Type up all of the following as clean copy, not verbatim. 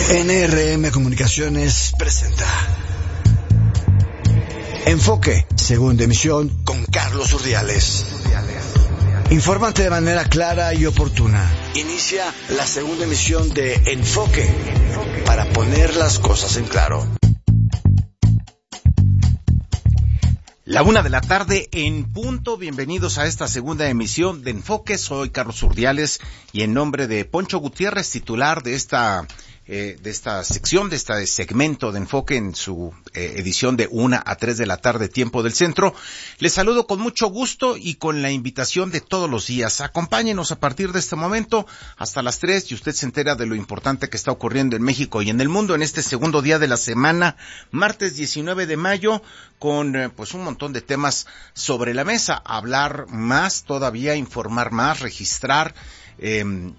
NRM Comunicaciones presenta Enfoque, segunda emisión, con Carlos Urdiales. Infórmate de manera clara y oportuna. Inicia la segunda emisión de Enfoque, para poner las cosas en claro. 1:00 p.m. en punto. Bienvenidos a esta segunda emisión de Enfoque. Soy Carlos Urdiales y en nombre de Poncho Gutiérrez, titular de esta sección, de este segmento de Enfoque en su edición de 1 a 3 de la tarde, tiempo del centro, les saludo con mucho gusto y con la invitación de todos los días. Acompáñenos a partir de este momento hasta las 3 y usted se entera de lo importante que está ocurriendo en México y en el mundo en este segundo día de la semana, martes 19 de mayo, con pues un montón de temas sobre la mesa. Hablar más todavía, informar más, registrar el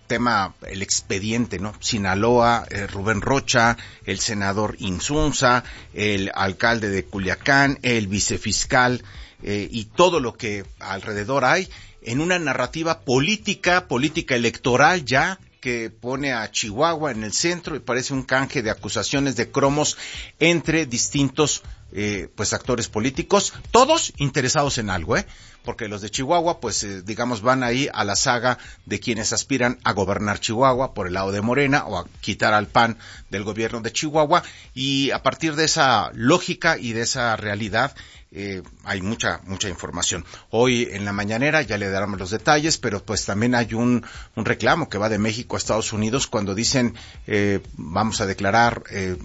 expediente, ¿no? Sinaloa, Rubén Rocha, el senador Insunza, el alcalde de Culiacán, el vicefiscal, y todo lo que alrededor hay, en una narrativa política electoral ya, que pone a Chihuahua en el centro y parece un canje de acusaciones de cromos entre distintos pues actores políticos, todos interesados en algo, porque los de Chihuahua, pues digamos, van ahí a la saga de quienes aspiran a gobernar Chihuahua por el lado de Morena o a quitar al PAN del gobierno de Chihuahua, y a partir de esa lógica y de esa realidad hay mucha información. Hoy en la mañanera ya le daremos los detalles, pero pues también hay un reclamo que va de México a Estados Unidos cuando dicen vamos a declarar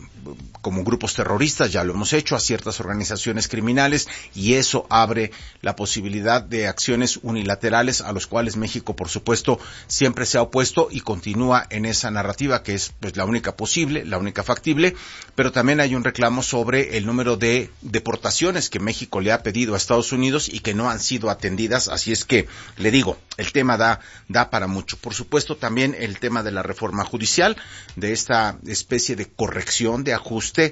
como grupos terroristas, ya lo hemos hecho, a ciertas organizaciones criminales, y eso abre la posibilidad de acciones unilaterales a los cuales México, por supuesto, siempre se ha opuesto y continúa en esa narrativa que es pues la única posible, la única factible. Pero también hay un reclamo sobre el número de deportaciones que México le ha pedido a Estados Unidos y que no han sido atendidas, así es que, le digo, el tema da para mucho. Por supuesto, también el tema de la reforma judicial, de esta especie de corrección, de ajuste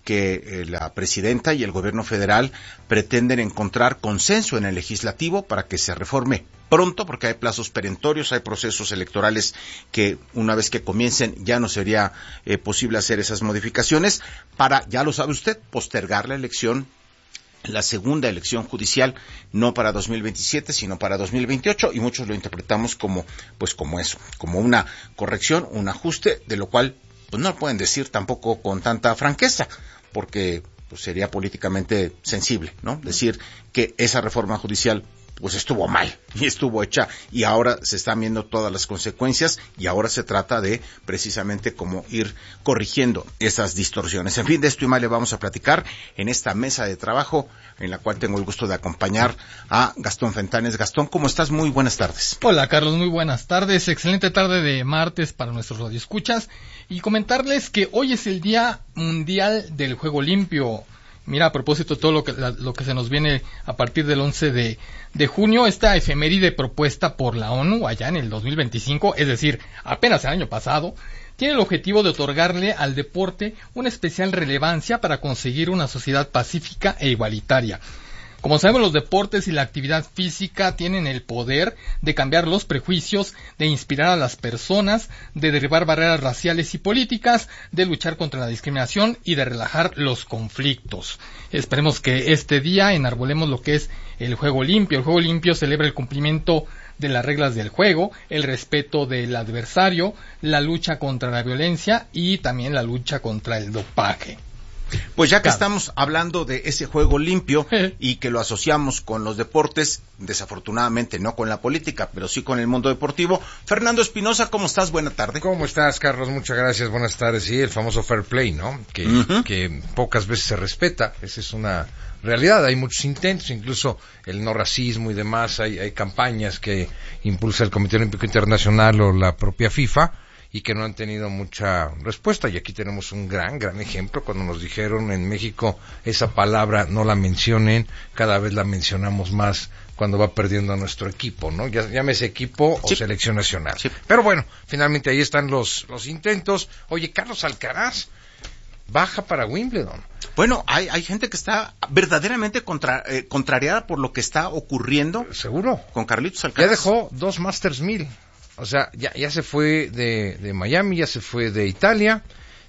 que la presidenta y el gobierno federal pretenden encontrar consenso en el legislativo para que se reforme pronto, porque hay plazos perentorios, hay procesos electorales que una vez que comiencen ya no sería posible hacer esas modificaciones para, ya lo sabe usted, postergar la elección, la segunda elección judicial, no para 2027, sino para 2028, y muchos lo interpretamos como eso, como una corrección, un ajuste, de lo cual pues no lo pueden decir tampoco con tanta franqueza, porque pues sería políticamente sensible, ¿no? Decir que esa reforma judicial pues estuvo mal y estuvo hecha y ahora se están viendo todas las consecuencias y ahora se trata de precisamente cómo ir corrigiendo esas distorsiones. En fin, de esto y más le vamos a platicar en esta mesa de trabajo en la cual tengo el gusto de acompañar a Gastón Fentanes. Gastón, ¿cómo estás? Muy buenas tardes. Hola, Carlos, muy buenas tardes. Excelente tarde de martes para nuestros radioescuchas y comentarles que hoy es el Día Mundial del Juego Limpio. Mira, a propósito de todo lo que se nos viene a partir del 11 de junio, esta efeméride propuesta por la ONU allá en el 2025, es decir, apenas el año pasado, tiene el objetivo de otorgarle al deporte una especial relevancia para conseguir una sociedad pacífica e igualitaria. Como sabemos, los deportes y la actividad física tienen el poder de cambiar los prejuicios, de inspirar a las personas, de derribar barreras raciales y políticas, de luchar contra la discriminación y de relajar los conflictos. Esperemos que este día enarbolemos lo que es el juego limpio. El juego limpio celebra el cumplimiento de las reglas del juego, el respeto del adversario, la lucha contra la violencia y también la lucha contra el dopaje. Pues ya que estamos hablando de ese juego limpio y que lo asociamos con los deportes, desafortunadamente no con la política, pero sí con el mundo deportivo, Fernando Espinosa, ¿cómo estás? Buena tarde. ¿Cómo estás, Carlos? Muchas gracias, buenas tardes. Sí, el famoso fair play, ¿no? Que pocas veces se respeta, esa es una realidad. Hay muchos intentos, incluso el no racismo y demás, hay campañas que impulsa el Comité Olímpico Internacional o la propia FIFA, y que no han tenido mucha respuesta. Y aquí tenemos un gran ejemplo. Cuando nos dijeron en México esa palabra no la mencionen, cada vez la mencionamos más cuando va perdiendo a nuestro equipo, ¿no? Llámese equipo o selección nacional. Sí. Pero bueno, finalmente ahí están los intentos. Oye, Carlos Alcaraz baja para Wimbledon. Bueno, hay gente que está verdaderamente contrariada por lo que está ocurriendo. Seguro. Con Carlitos Alcaraz. Ya dejó 2 Masters 1000. O sea, ya se fue de Miami, ya se fue de Italia,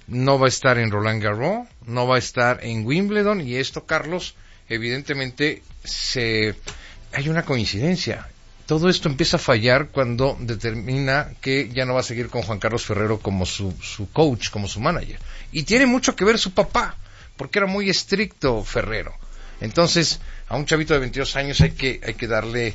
no va a estar en Roland Garros, no va a estar en Wimbledon, y esto, Carlos, evidentemente hay una coincidencia. Todo esto empieza a fallar cuando determina que ya no va a seguir con Juan Carlos Ferrero como su coach, como su manager. Y tiene mucho que ver su papá, porque era muy estricto Ferrero. Entonces, a un chavito de 22 años hay que darle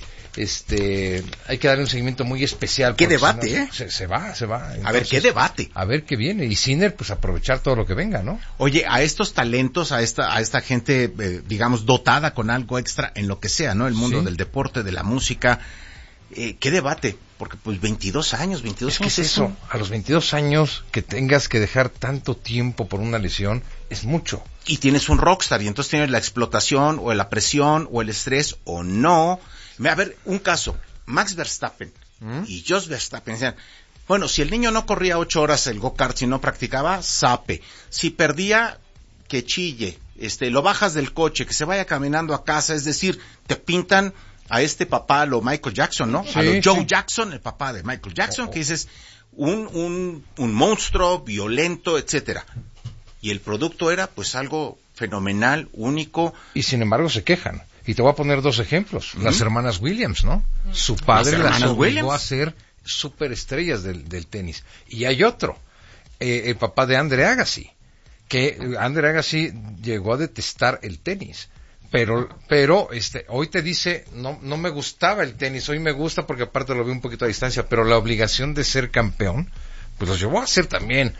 un seguimiento muy especial. Qué debate, si no, se va. Entonces, a ver, qué debate. A ver qué viene. Y Sinner, pues aprovechar todo lo que venga, ¿no? Oye, a estos talentos, a esta gente, digamos, dotada con algo extra en lo que sea, ¿no? El mundo del deporte, de la música. ¿Qué debate? Porque pues 22 años, ¿qué es eso? A los 22 años que tengas que dejar tanto tiempo por una lesión es mucho. Y tienes un rockstar, y entonces tienes la explotación, o la presión, o el estrés, o no. A ver, un caso, Max Verstappen y Jos Verstappen decían, bueno, si el niño no corría 8 horas el go-kart, si no practicaba, sape. Si perdía, que chille. Lo bajas del coche, que se vaya caminando a casa, es decir, te pintan a este papá, a lo Michael Jackson, ¿no? Sí, a lo Joe Jackson, el papá de Michael Jackson, que dices, un monstruo, violento, etcétera. Y el producto era, pues, algo fenomenal, único. Y sin embargo se quejan. Y te voy a poner 2 ejemplos. Las hermanas Williams, ¿no? Su padre las obligó a ser superestrellas del tenis. Y hay otro, el papá de Andre Agassi, que Andre Agassi llegó a detestar el tenis. Pero hoy te dice, no me gustaba el tenis, hoy me gusta porque aparte lo veo un poquito a distancia, pero la obligación de ser campeón, pues los llevó a ser también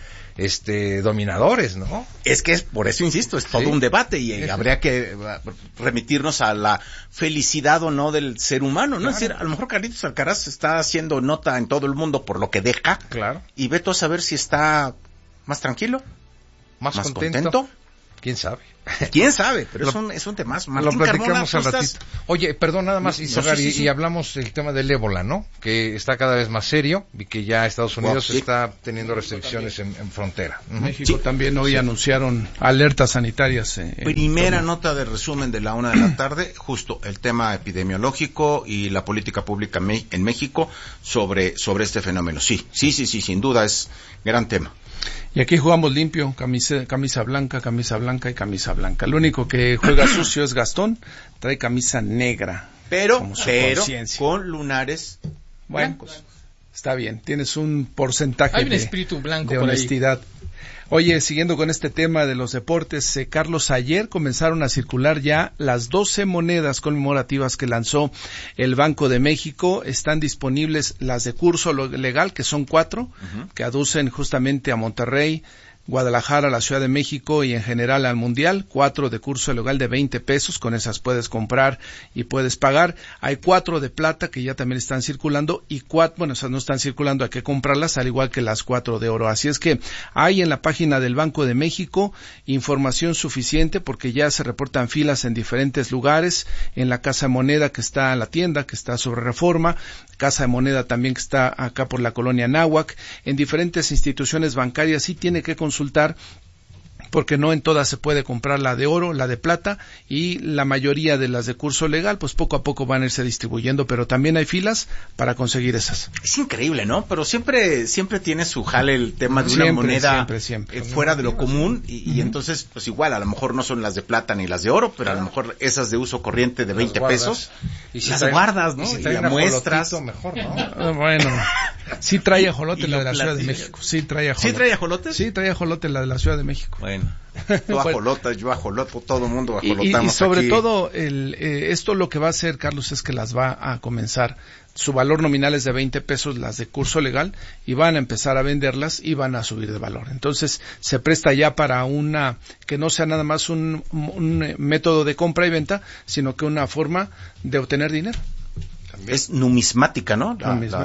dominadores, ¿no? Es que por eso insisto, es todo un debate, y habría que remitirnos a la felicidad o no del ser humano, ¿no? Claro. Es decir, a lo mejor Carlitos Alcaraz está haciendo nota en todo el mundo por lo que deja, claro, y vete a saber si está más tranquilo, más contento. ¿Quién sabe? ¿Quién sabe? Pero es un temazo. Lo platicamos al ratito. Oye, perdón, nada más, y hablamos del tema del ébola, ¿no? Que está cada vez más serio, y que ya Estados Unidos está teniendo restricciones en frontera. México también hoy anunciaron alertas sanitarias. Primera nota de resumen de la 1:00 p.m, justo el tema epidemiológico y la política pública en México sobre este fenómeno. Sí, sin duda es gran tema. Y aquí jugamos limpio, camisa blanca y camisa blanca. Lo único que juega sucio es Gastón, trae camisa negra. Pero con lunares blancos. Está bien, tienes un porcentaje Hay un espíritu blanco de por honestidad. Oye, siguiendo con este tema de los deportes, Carlos, ayer comenzaron a circular ya las 12 monedas conmemorativas que lanzó el Banco de México. Están disponibles las de curso legal, que son 4, que aducen justamente a Monterrey, Guadalajara, la Ciudad de México y en general al Mundial. 4 de curso legal de 20 pesos, con esas puedes comprar y puedes pagar. Hay 4 de plata que ya también están circulando, y 4, esas no están circulando, hay que comprarlas, al igual que las 4 de oro. Así es que hay en la página del Banco de México información suficiente, porque ya se reportan filas en diferentes lugares, en la Casa de Moneda que está en la tienda, que está sobre Reforma, Casa de Moneda también que está acá por la colonia Náhuac, en diferentes instituciones bancarias. Sí tiene que consultar, porque no en todas se puede comprar la de oro, la de plata, y la mayoría de las de curso legal, pues poco a poco van a irse distribuyendo, pero también hay filas para conseguir esas. Es increíble, ¿no? Pero siempre tiene su jale el tema de una moneda siempre. Fuera de lo común, y entonces, pues igual, a lo mejor no son las de plata ni las de oro, pero a lo mejor esas de uso corriente de 20 pesos, y si las guardas, ¿no? Y si y las muestras. Mejor, ¿no? Bueno, sí trae ajolote la de la Ciudad de México. Sí trae ajolote. ¿Sí trae ajolote? Sí trae ajolote la de la Ciudad de México. Bueno. Tú ajolotas, yo ajoloto, todo el mundo ajolotamos y sobre aquí. todo, esto lo que va a hacer, Carlos, es que las va a comenzar. Su valor nominal es de 20 pesos, las de curso legal, y van a empezar a venderlas y van a subir de valor. Entonces, se presta ya para que no sea nada más un método de compra y venta, sino que una forma de obtener dinero. Es numismática, ¿no?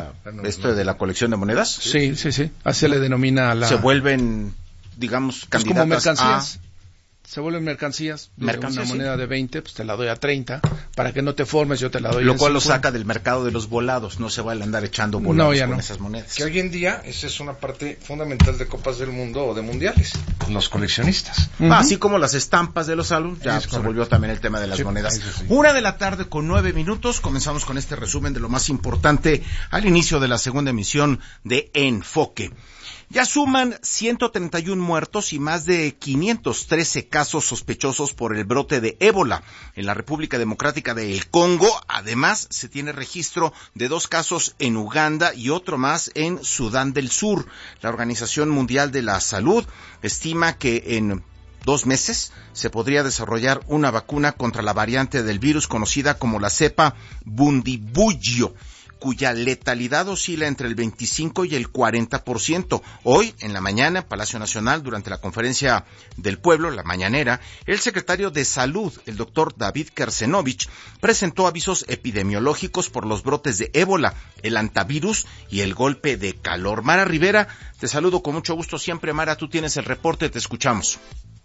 Esto de la colección de monedas. Sí. Así se le denomina Se vuelven, digamos, candidatas como mercancías. Se vuelven mercancías. Una moneda de 20, pues te la doy a 30, para que no te formes, yo te la doy lo cual 50. Lo saca del mercado de los volados, no se va a andar echando volados con esas monedas. Que hoy en día esa es una parte fundamental de Copas del Mundo o de Mundiales, los coleccionistas. Así como las estampas de los álbumes, ya se volvió también el tema de las monedas. Sí. 1:00 p.m, 9 comenzamos con este resumen de lo más importante al inicio de la segunda emisión de Enfoque. Ya suman 131 muertos y más de 513 casos sospechosos por el brote de ébola en la República Democrática del Congo. Además, se tiene registro de 2 casos en Uganda y otro más en Sudán del Sur. La Organización Mundial de la Salud estima que en 2 meses se podría desarrollar una vacuna contra la variante del virus conocida como la cepa Bundibugyo, cuya letalidad oscila entre el 25 y el 40%. Hoy, en la mañana, en Palacio Nacional, durante la conferencia del pueblo, la mañanera, el secretario de Salud, el doctor David Kersenovich, presentó avisos epidemiológicos por los brotes de ébola, el antivirus y el golpe de calor. Mara Rivera, te saludo con mucho gusto siempre. Mara, tú tienes el reporte, te escuchamos.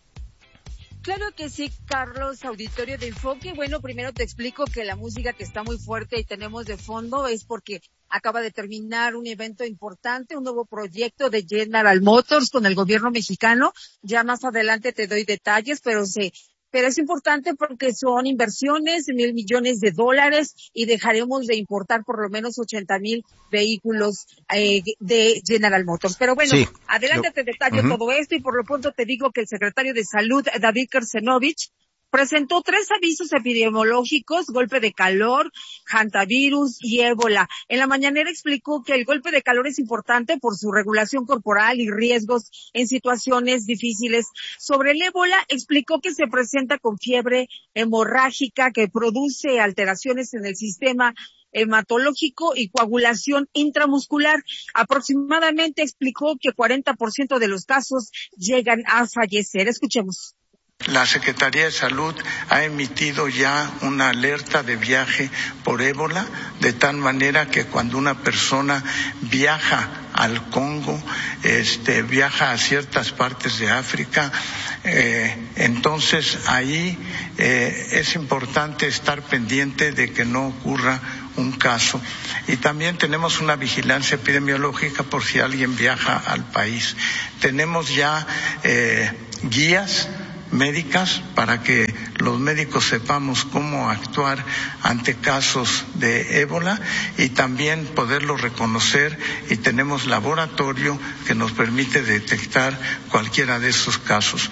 Claro que sí, Carlos, auditorio de Enfoque. Bueno, primero te explico que la música que está muy fuerte y tenemos de fondo es porque acaba de terminar un evento importante, un nuevo proyecto de General Motors con el gobierno mexicano. Ya más adelante te doy detalles, pero es importante porque son inversiones de $1,000 millones y dejaremos de importar por lo menos 80,000 vehículos de General Motors. Pero bueno, sí, adelante te detallo todo esto y por lo pronto te digo que el secretario de Salud, David Kersenovich, presentó 3 avisos epidemiológicos: golpe de calor, hantavirus y ébola. En la mañanera explicó que el golpe de calor es importante por su regulación corporal y riesgos en situaciones difíciles. Sobre el ébola, explicó que se presenta con fiebre hemorrágica que produce alteraciones en el sistema hematológico y coagulación intramuscular. Aproximadamente explicó que 40% de los casos llegan a fallecer. Escuchemos. La Secretaría de Salud ha emitido ya una alerta de viaje por ébola, de tal manera que cuando una persona viaja al Congo, viaja a ciertas partes de África, entonces ahí es importante estar pendiente de que no ocurra un caso. Y también tenemos una vigilancia epidemiológica por si alguien viaja al país. Tenemos ya guías médicas para que los médicos sepamos cómo actuar ante casos de ébola y también poderlo reconocer, y tenemos laboratorio que nos permite detectar cualquiera de esos casos.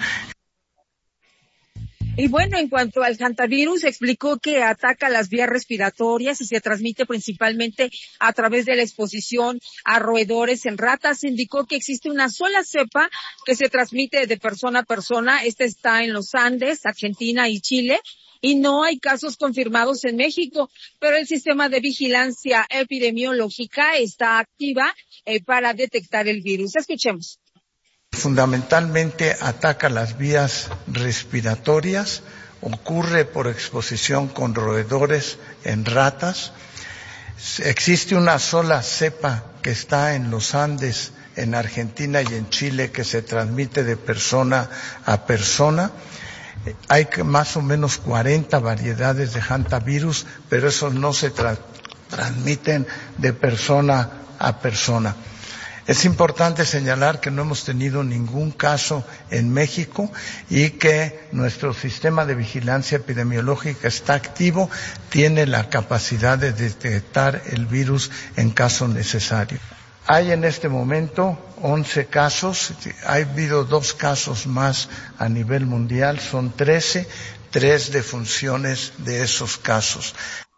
Y bueno, en cuanto al hantavirus, explicó que ataca las vías respiratorias y se transmite principalmente a través de la exposición a roedores en ratas. Indicó que existe una sola cepa que se transmite de persona a persona. Esta está en los Andes, Argentina y Chile, y no hay casos confirmados en México, pero el sistema de vigilancia epidemiológica está activa para detectar el virus. Escuchemos. Fundamentalmente ataca las vías respiratorias, ocurre por exposición con roedores en ratas. Existe una sola cepa que está en los Andes, en Argentina y en Chile, que se transmite de persona a persona. Hay más o menos 40 variedades de hantavirus, pero esos no se transmiten de persona a persona. Es importante señalar que no hemos tenido ningún caso en México y que nuestro sistema de vigilancia epidemiológica está activo, tiene la capacidad de detectar el virus en caso necesario. Hay en este momento 11 casos, ha habido 2 casos más a nivel mundial, son 13, 3 defunciones de esos casos.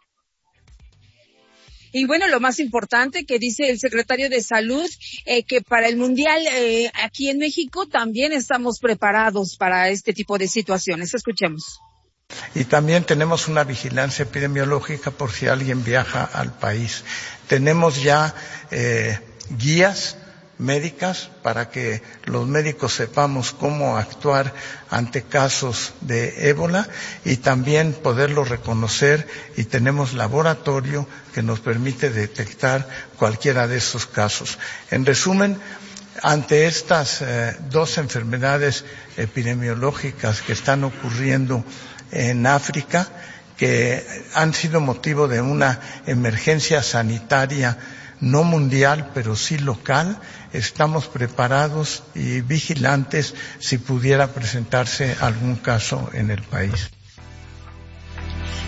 Y bueno, lo más importante que dice el secretario de Salud, que para el Mundial aquí en México también estamos preparados para este tipo de situaciones. Escuchemos. Y también tenemos una vigilancia epidemiológica por si alguien viaja al país. Tenemos ya guías médicas para que los médicos sepamos cómo actuar ante casos de ébola y también poderlo reconocer, y tenemos laboratorio que nos permite detectar cualquiera de esos casos. En resumen, ante estas 2 enfermedades epidemiológicas que están ocurriendo en África, que han sido motivo de una emergencia sanitaria no mundial, pero sí local, estamos preparados y vigilantes si pudiera presentarse algún caso en el país.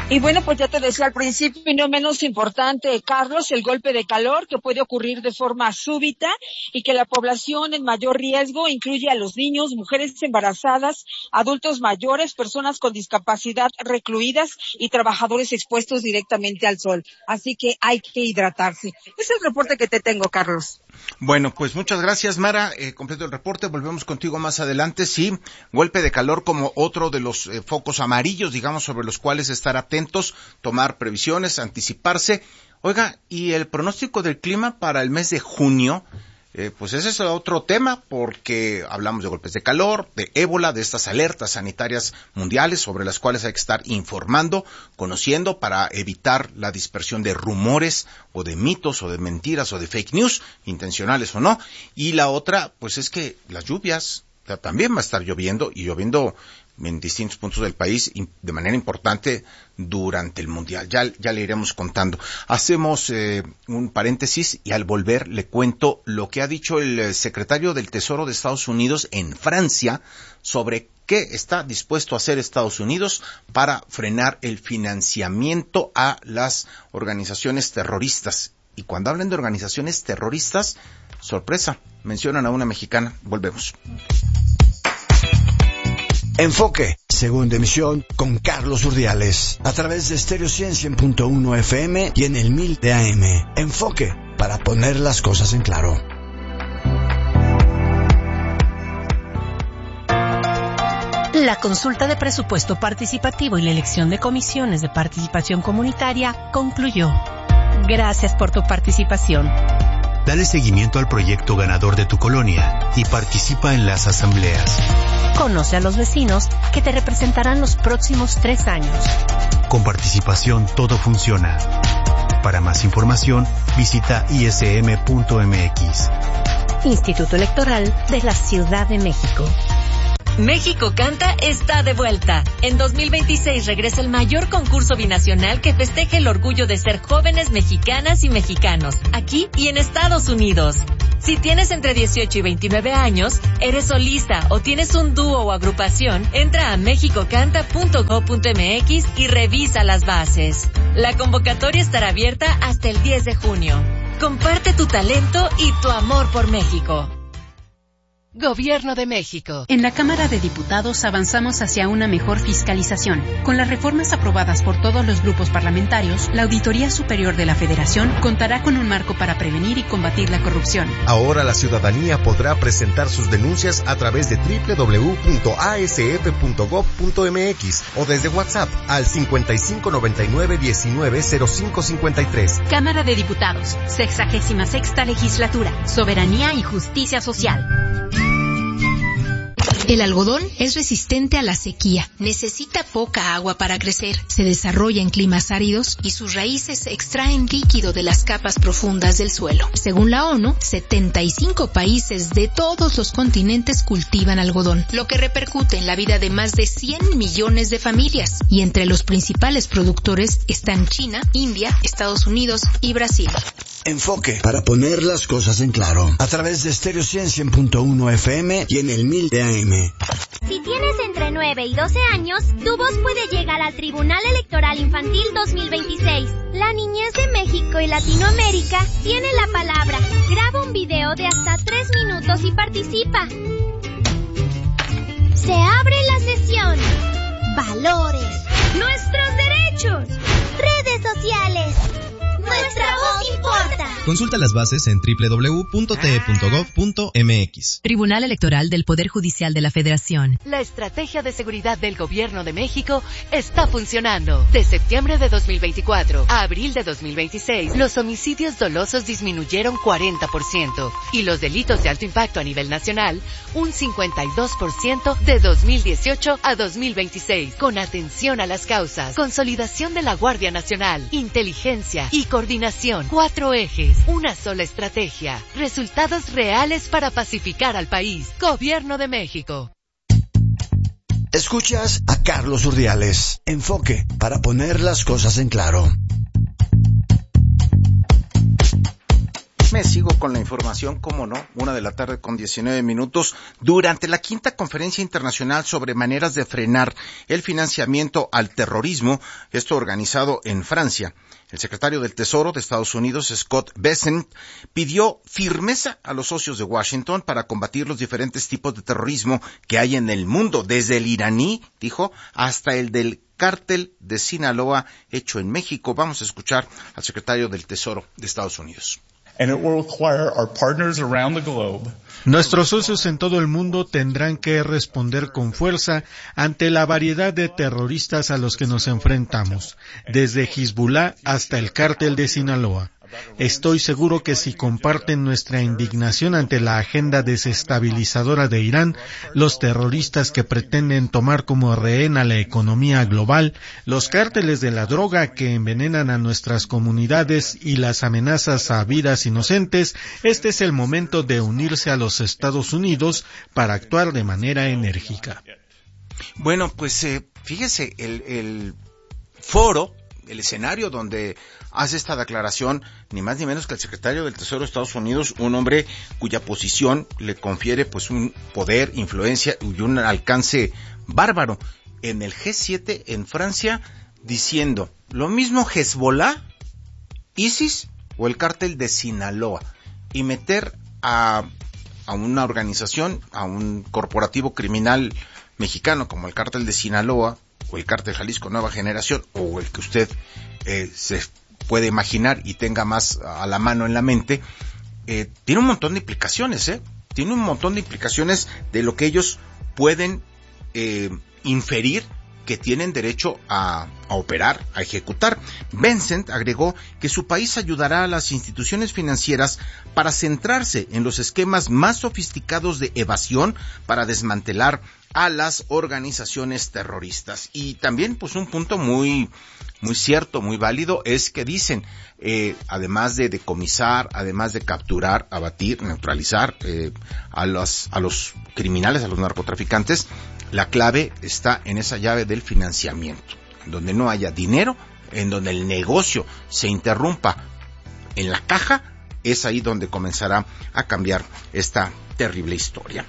Y bueno, pues ya te decía al principio, y no menos importante, Carlos, el golpe de calor que puede ocurrir de forma súbita y que la población en mayor riesgo incluye a los niños, mujeres embarazadas, adultos mayores, personas con discapacidad recluidas y trabajadores expuestos directamente al sol. Así que hay que hidratarse. Ese es el reporte que te tengo, Carlos. Bueno, pues muchas gracias, Mara. Completo el reporte. Volvemos contigo más adelante. Sí, golpe de calor como otro de los focos amarillos, digamos, sobre los cuales estar atentos, tomar previsiones, anticiparse. Oiga, y el pronóstico del clima para el mes de junio, pues ese es otro tema, porque hablamos de golpes de calor, de ébola, de estas alertas sanitarias mundiales sobre las cuales hay que estar informando, conociendo para evitar la dispersión de rumores o de mitos o de mentiras o de fake news, intencionales o no. Y la otra, pues es que las lluvias, también va a estar lloviendo y lloviendo en distintos puntos del país de manera importante durante el Mundial. Ya le iremos contando. Hacemos un paréntesis y al volver le cuento lo que ha dicho el secretario del Tesoro de Estados Unidos en Francia sobre qué está dispuesto a hacer Estados Unidos para frenar el financiamiento a las organizaciones terroristas. Y cuando hablan de organizaciones terroristas, sorpresa, mencionan a una mexicana. Volvemos. Enfoque, segunda emisión con Carlos Urdiales, a través de Stereo 100.1 FM y en el 1000 de AM. Enfoque, para poner las cosas en claro. La consulta de presupuesto participativo y la elección de comisiones de participación comunitaria concluyó. Gracias por tu participación. Dale seguimiento al proyecto ganador de tu colonia y participa en las asambleas. Conoce a los vecinos que te representarán los próximos 3 años. Con participación todo funciona. Para más información, visita ism.mx. Instituto Electoral de la Ciudad de México. México Canta está de vuelta. En 2026 regresa el mayor concurso binacional que festeja el orgullo de ser jóvenes mexicanas y mexicanos, aquí y en Estados Unidos. Si tienes entre 18 y 29 años, eres solista o tienes un dúo o agrupación, entra a mexicocanta.go.mx y revisa las bases. La convocatoria estará abierta hasta el 10 de junio. Comparte tu talento y tu amor por México. Gobierno de México. En la Cámara de Diputados avanzamos hacia una mejor fiscalización. Con las reformas aprobadas por todos los grupos parlamentarios, la Auditoría Superior de la Federación contará con un marco para prevenir y combatir la corrupción. Ahora la ciudadanía podrá presentar sus denuncias a través de www.asf.gov.mx o desde WhatsApp al 5599190553. Cámara de Diputados, 66ª Legislatura, Soberanía y Justicia Social. El algodón es resistente a la sequía, necesita poca agua para crecer, se desarrolla en climas áridos y sus raíces extraen líquido de las capas profundas del suelo. Según la ONU, 75 países de todos los continentes cultivan algodón, lo que repercute en la vida de más de 100 millones de familias. Y entre los principales productores están China, India, Estados Unidos y Brasil. Enfoque, para poner las cosas en claro, a través de Stereo 100.1 FM y en el 1000 de AM. Si tienes entre 9 y 12 años, tu voz puede llegar al Tribunal Electoral Infantil 2026. La niñez de México y Latinoamérica tiene la palabra. Graba un video de hasta 3 minutos y participa. Se abre la sesión. Valores. Nuestros derechos. Redes sociales. Nuestra voz importa. Consulta las bases en www.te.gov.mx. Tribunal Electoral del Poder Judicial de la Federación. La estrategia de seguridad del Gobierno de México está funcionando. De septiembre de 2024 a abril de 2026, los homicidios dolosos disminuyeron 40% y los delitos de alto impacto a nivel nacional un 52% de 2018 a 2026. Con atención a las causas, consolidación de la Guardia Nacional, inteligencia y coordinación. 4 ejes, una sola estrategia. Resultados reales para pacificar al país. Gobierno de México. Escuchas a Carlos Urdiales. Enfoque, para poner las cosas en claro. Me sigo con la información, cómo no, 1:19 p.m. Durante la quinta conferencia internacional sobre maneras de frenar el financiamiento al terrorismo, esto organizado en Francia, el secretario del Tesoro de Estados Unidos, Scott Bessent, pidió firmeza a los socios de Washington para combatir los diferentes tipos de terrorismo que hay en el mundo, desde el iraní, dijo, hasta el del cártel de Sinaloa hecho en México. Vamos a escuchar al secretario del Tesoro de Estados Unidos. Nuestros socios en todo el mundo tendrán que responder con fuerza ante la variedad de terroristas a los que nos enfrentamos, desde Hezbollah hasta el cártel de Sinaloa. Estoy seguro que si comparten nuestra indignación ante la agenda desestabilizadora de Irán, los terroristas que pretenden tomar como rehén a la economía global, los cárteles de la droga que envenenan a nuestras comunidades y las amenazas a vidas inocentes, este es el momento de unirse a los Estados Unidos para actuar de manera enérgica. Bueno, pues fíjese, el foro, el escenario donde hace esta declaración, ni más ni menos que el secretario del Tesoro de Estados Unidos, un hombre cuya posición le confiere pues un poder, influencia y un alcance bárbaro. En el G7 en Francia, diciendo lo mismo Hezbollah, ISIS o el cártel de Sinaloa, y meter a una organización, a un corporativo criminal mexicano como el cártel de Sinaloa, o el cártel Jalisco Nueva Generación, o el que usted se puede imaginar y tenga más a la mano en la mente, tiene un montón de implicaciones, tiene un montón de implicaciones de lo que ellos pueden inferir que tienen derecho a operar, a ejecutar. Bessent agregó que su país ayudará a las instituciones financieras para centrarse en los esquemas más sofisticados de evasión para desmantelar a las organizaciones terroristas. Y también, pues, un punto muy cierto, muy válido, es que dicen, además de decomisar, además de capturar, abatir, neutralizar a los criminales, a los narcotraficantes, la clave está en esa llave del financiamiento, en donde no haya dinero, en donde el negocio se interrumpa en la caja, es ahí donde comenzará a cambiar esta terrible historia.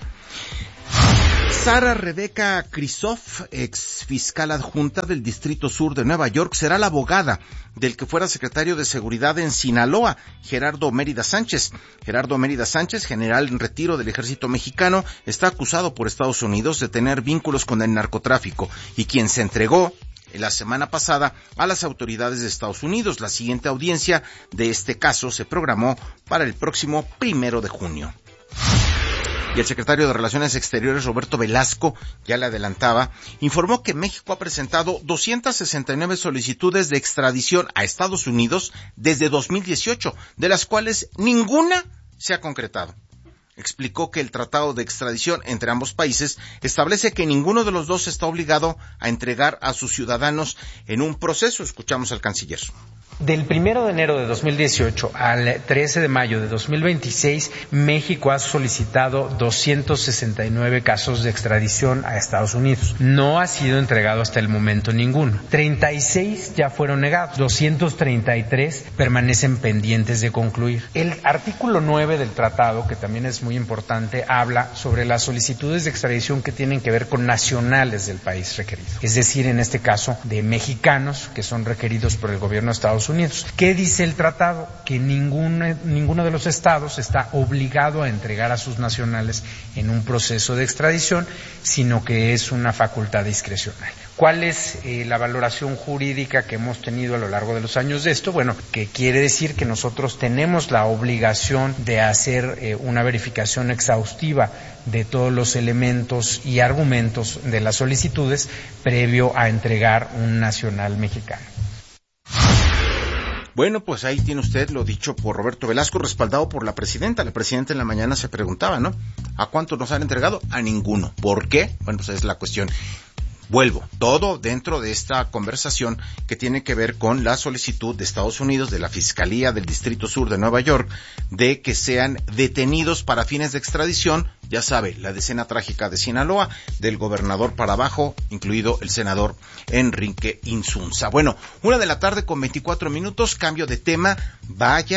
Sara Rebeca Krisoff, ex fiscal adjunta del Distrito Sur de Nueva York, será la abogada del que fuera secretario de Seguridad en Sinaloa, Gerardo Mérida Sánchez. Gerardo Mérida Sánchez, general en retiro del ejército mexicano, está acusado por Estados Unidos de tener vínculos con el narcotráfico y quien se entregó la semana pasada a las autoridades de Estados Unidos. La siguiente audiencia de este caso se programó para el próximo 1 de junio. Y el secretario de Relaciones Exteriores, Roberto Velasco, ya le adelantaba, informó que México ha presentado 269 solicitudes de extradición a Estados Unidos desde 2018, de las cuales ninguna se ha concretado. Explicó que el tratado de extradición entre ambos países establece que ninguno de los dos está obligado a entregar a sus ciudadanos en un proceso. Escuchamos al canciller. Del 1 de enero de 2018 al 13 de mayo de 2026, México ha solicitado 269 casos de extradición a Estados Unidos. No ha sido entregado hasta el momento ninguno. 36 ya fueron negados. 233 permanecen pendientes de concluir. El artículo 9 del tratado, que también es muy importante, habla sobre las solicitudes de extradición que tienen que ver con nacionales del país requerido. Es decir, en este caso, de mexicanos que son requeridos por el gobierno de Estados Unidos. ¿Qué dice el tratado? Que ninguno de los estados está obligado a entregar a sus nacionales en un proceso de extradición, sino que es una facultad discrecional. ¿Cuál es la valoración jurídica que hemos tenido a lo largo de los años de esto? Bueno, que quiere decir que nosotros tenemos la obligación de hacer una verificación exhaustiva de todos los elementos y argumentos de las solicitudes previo a entregar un nacional mexicano. Bueno, pues ahí tiene usted lo dicho por Roberto Velasco, respaldado por la presidenta. La presidenta en la mañana se preguntaba, ¿no? ¿A cuántos nos han entregado? A ninguno. ¿Por qué? Bueno, pues es la cuestión. Vuelvo, todo dentro de esta conversación que tiene que ver con la solicitud de Estados Unidos, de la Fiscalía del Distrito Sur de Nueva York, de que sean detenidos para fines de extradición, ya sabe, la decena trágica de Sinaloa, del gobernador para abajo, incluido el senador Enrique Insunza. Bueno, 1:24 p.m, cambio de tema. Vaya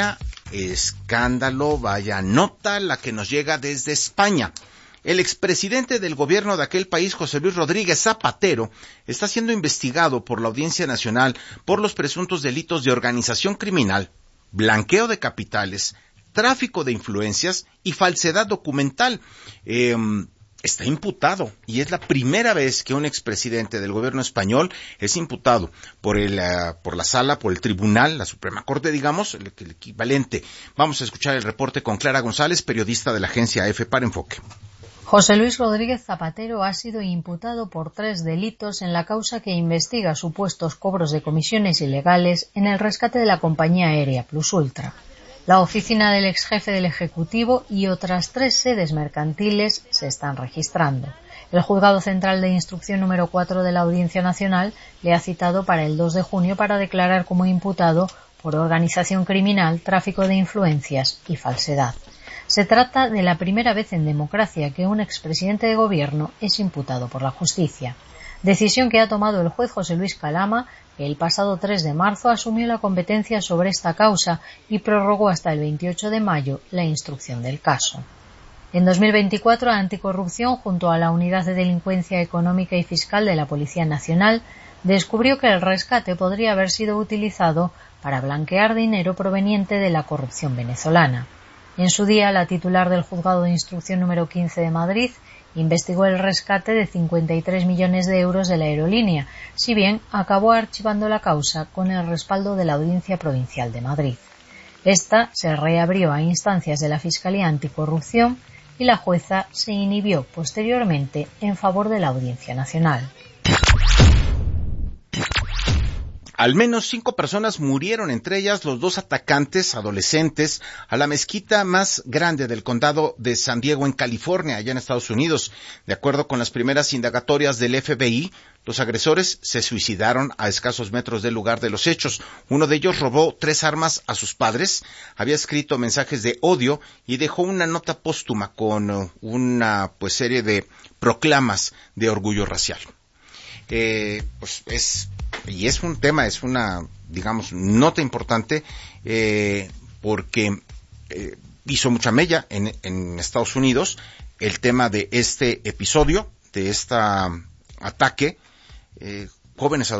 escándalo, vaya nota la que nos llega desde España. El expresidente del gobierno de aquel país, José Luis Rodríguez Zapatero, está siendo investigado por la Audiencia Nacional por los presuntos delitos de organización criminal, blanqueo de capitales, tráfico de influencias y falsedad documental. Está imputado y es la primera vez que un expresidente del gobierno español es imputado por el tribunal, la Suprema Corte, digamos, el equivalente. Vamos a escuchar el reporte con Clara González, periodista de la agencia EFE para Enfoque. José Luis Rodríguez Zapatero ha sido imputado por 3 delitos en la causa que investiga supuestos cobros de comisiones ilegales en el rescate de la compañía aérea Plus Ultra. La oficina del exjefe del Ejecutivo y otras 3 sedes mercantiles se están registrando. El Juzgado Central de Instrucción número 4 de la Audiencia Nacional le ha citado para el 2 de junio para declarar como imputado por organización criminal, tráfico de influencias y falsedad. Se trata de la primera vez en democracia que un expresidente de gobierno es imputado por la justicia. Decisión que ha tomado el juez José Luis Calama, que el pasado 3 de marzo asumió la competencia sobre esta causa y prorrogó hasta el 28 de mayo la instrucción del caso. En 2024, Anticorrupción, junto a la Unidad de Delincuencia Económica y Fiscal de la Policía Nacional, descubrió que el rescate podría haber sido utilizado para blanquear dinero proveniente de la corrupción venezolana. En su día, la titular del Juzgado de Instrucción número 15 de Madrid investigó el rescate de 53 millones de euros de la aerolínea, si bien acabó archivando la causa con el respaldo de la Audiencia Provincial de Madrid. Esta se reabrió a instancias de la Fiscalía Anticorrupción y la jueza se inhibió posteriormente en favor de la Audiencia Nacional. Al menos 5 personas murieron, entre ellas los 2 atacantes adolescentes a la mezquita más grande del condado de San Diego en California, allá en Estados Unidos. De acuerdo con las primeras indagatorias del FBI, los agresores se suicidaron a escasos metros del lugar de los hechos. Uno de ellos robó 3 armas a sus padres, había escrito mensajes de odio y dejó una nota póstuma con una serie de proclamas de orgullo racial. Es un tema, es una, digamos, nota importante, porque hizo mucha mella en Estados Unidos el tema de este episodio, de este ataque, jóvenes adolescentes